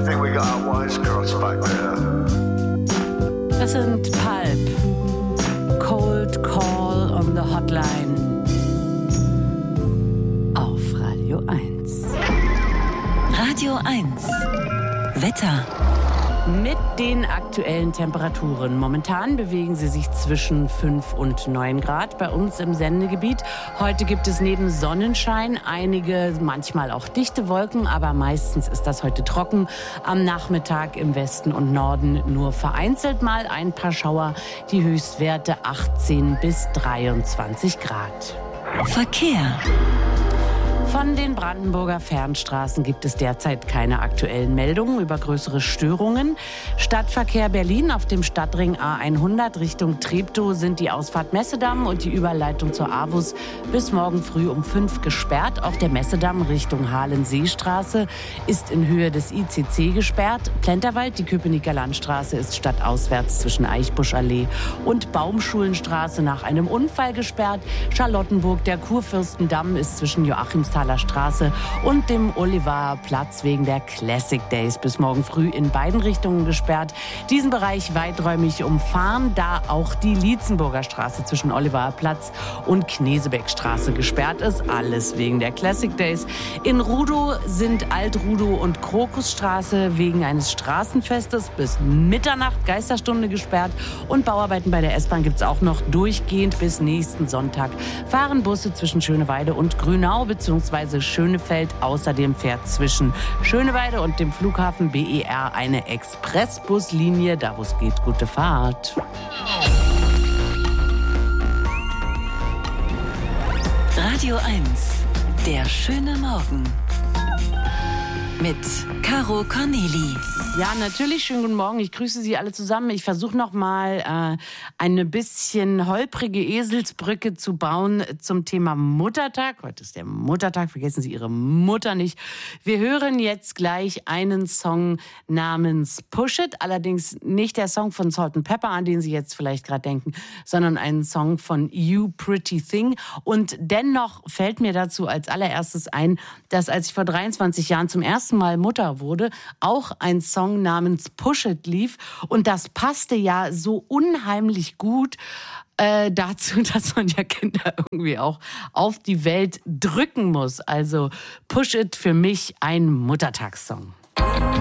I think we got our wires crossed back there. Das sind Pulp. Cold Call on the Hotline. Auf Radio 1. Radio 1. Wetter. Mit den aktuellen Temperaturen. Momentan bewegen sie sich zwischen 5 und 9 Grad bei uns im Sendegebiet. Heute gibt es neben Sonnenschein einige, manchmal auch dichte Wolken, aber meistens ist das heute trocken. Am Nachmittag im Westen und Norden nur vereinzelt mal ein paar Schauer. Die Höchstwerte 18 bis 23 Grad. Verkehr. Von den Brandenburger Fernstraßen gibt es derzeit keine aktuellen Meldungen über größere Störungen. Stadtverkehr Berlin auf dem Stadtring A100 Richtung Treptow sind die Ausfahrt Messedamm und die Überleitung zur AWUS bis morgen früh um 5 gesperrt. Auch der Messedamm Richtung Hahlen-Seestraße ist in Höhe des ICC gesperrt. Plenterwald, die Köpenicker Landstraße, ist stadtauswärts zwischen Eichbuschallee und Baumschulenstraße nach einem Unfall gesperrt. Charlottenburg, der Kurfürstendamm ist zwischen Joachimsthaler Straße und dem Olivarplatz wegen der Classic Days bis morgen früh in beiden Richtungen gesperrt. Diesen Bereich weiträumig umfahren, da auch die Lietzenburger Straße zwischen Olivarplatz und Knesebeckstraße gesperrt ist. Alles wegen der Classic Days. In Rudow sind Alt-Rudow und Krokusstraße wegen eines Straßenfestes bis Mitternacht Geisterstunde gesperrt. Und Bauarbeiten bei der S-Bahn gibt es auch noch durchgehend bis nächsten Sonntag. Fahren Busse zwischen Schöneweide und Grünau bzw. Schönefeld. Außerdem fährt zwischen Schöneweide und dem Flughafen BER eine Expressbuslinie. Da, wo es geht, gute Fahrt. Radio 1. Der schöne Morgen. Mit Caro Corneli. Ja, natürlich. Schönen guten Morgen. Ich grüße Sie alle zusammen. Ich versuche noch mal eine bisschen holprige Eselsbrücke zu bauen zum Thema Muttertag. Heute ist der Muttertag. Vergessen Sie Ihre Mutter nicht. Wir hören jetzt gleich einen Song namens Push It. Allerdings nicht der Song von Salt&Pepper, an den Sie jetzt vielleicht gerade denken, sondern einen Song von You Pretty Thing. Und dennoch fällt mir dazu als allererstes ein, dass als ich vor 23 Jahren zum ersten Mal Mutter wurde, auch ein Song namens Push It lief. Und das passte ja so unheimlich gut dazu, dass man ja Kinder irgendwie auch auf die Welt drücken muss. Also Push It für mich ein Muttertagssong.